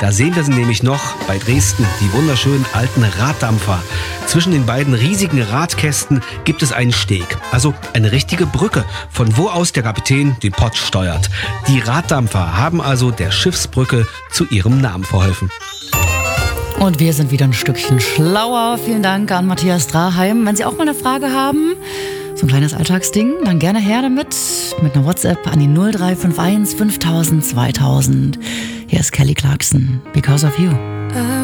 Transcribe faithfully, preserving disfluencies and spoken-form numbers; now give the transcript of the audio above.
Da sehen wir sie nämlich noch bei Dresden, die wunderschönen alten Raddampfer. Zwischen den beiden riesigen Radkästen gibt es einen Steg, also eine richtige Brücke, von wo aus der Kapitän den Pott steuert. Die Raddampfer haben also der Schiffsbrücke zu ihrem Namen verholfen. Und wir sind wieder ein Stückchen schlauer. Vielen Dank an Matthias Draheim. Wenn Sie auch mal eine Frage haben, so ein kleines Alltagsding, dann gerne her damit. Mit einer WhatsApp an die null drei fünf eins fünftausend zweitausend. Hier ist Kelly Clarkson, Because of You.